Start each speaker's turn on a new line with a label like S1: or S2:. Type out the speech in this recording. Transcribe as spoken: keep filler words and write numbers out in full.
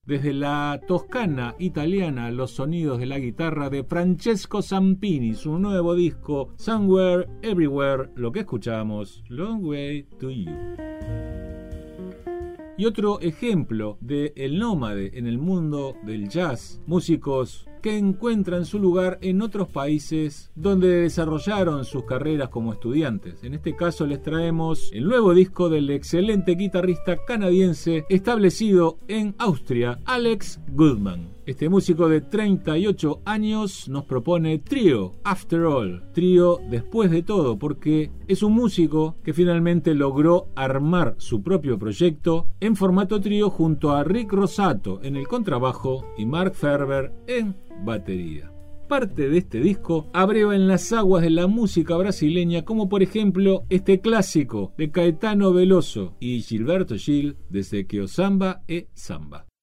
S1: Desde la Toscana italiana, los sonidos de la guitarra de Francesco Zampini, su nuevo disco Somewhere Everywhere, lo que escuchamos, Long Way to You. Y otro ejemplo de el nómade en el mundo del jazz, músicos que encuentran su lugar en otros países donde desarrollaron sus carreras como estudiantes. En este caso les traemos el nuevo disco del excelente guitarrista canadiense establecido en Austria, Alex Goodman. Este músico de treinta y ocho años nos propone Trio, After All, Trio después de todo, porque es un músico que finalmente logró armar su propio proyecto en formato trío junto a Rick Rosato en el contrabajo y Mark Ferber en batería. Parte de este disco abreva en las aguas de la música brasileña, como por ejemplo este clásico de Caetano Veloso y Gilberto Gil, desde que o samba é samba.